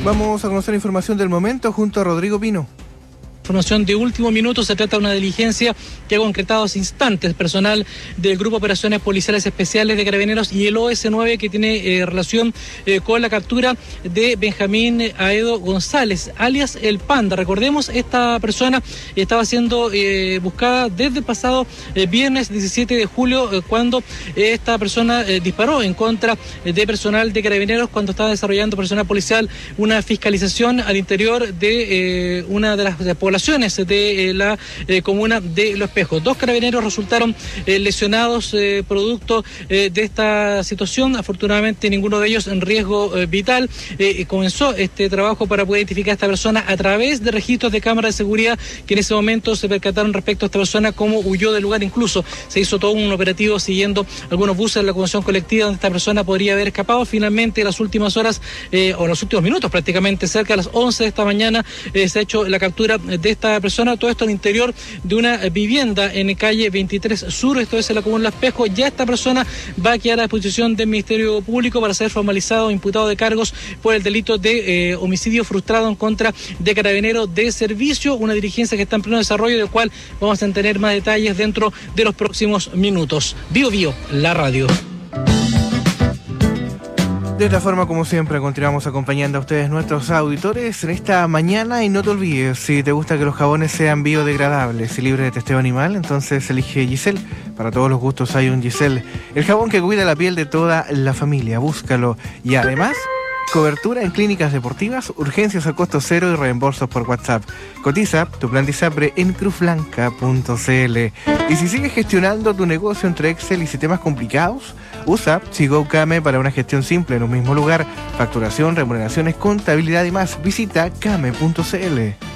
Vamos a conocer información del momento junto a Rodrigo Pino. Información de último minuto, se trata de una diligencia que ha concretado hace instantes personal del Grupo de Operaciones Policiales Especiales de Carabineros y el OS9 que tiene relación con la captura de Benjamín Aedo González, alias El Panda. Recordemos, esta persona estaba siendo buscada desde el pasado viernes 17 de julio, cuando esta persona disparó en contra de personal de Carabineros cuando estaba desarrollando personal policial una fiscalización al interior de una de las poblaciones de la comuna de Los Espejos. 2 carabineros resultaron lesionados producto de esta situación. Afortunadamente ninguno de ellos en riesgo vital. Comenzó este trabajo para poder identificar a esta persona a través de registros de cámaras de seguridad que en ese momento se percataron respecto a esta persona, cómo huyó del lugar. Incluso se hizo todo un operativo siguiendo algunos buses de la locomoción colectiva donde esta persona podría haber escapado. Finalmente, en las últimas horas o en los últimos minutos, prácticamente cerca de las 11 de esta mañana, se ha hecho la captura de esta persona, todo esto al interior de una vivienda en calle 23 Sur, esto es en la comuna de Los Espejos. Ya esta persona va a quedar a disposición del Ministerio Público para ser formalizado, imputado de cargos por el delito de homicidio frustrado en contra de carabineros de servicio, una diligencia que está en pleno desarrollo, del cual vamos a tener más detalles dentro de los próximos minutos. Bio Bio, la radio. De esta forma, como siempre, continuamos acompañando a ustedes, nuestros auditores, en esta mañana. Y no te olvides, si te gusta que los jabones sean biodegradables y libres de testeo animal, entonces elige Giselle. Para todos los gustos hay un Giselle, el jabón que cuida la piel de toda la familia. Búscalo. Y además, cobertura en clínicas deportivas, urgencias a costo cero y reembolsos por WhatsApp. Cotiza tu plan de ISAPRE en cruzblanca.cl. Y si sigues gestionando tu negocio entre Excel y sistemas complicados, usa Sigo Kame para una gestión simple en un mismo lugar. Facturación, remuneraciones, contabilidad y más. Visita kame.cl.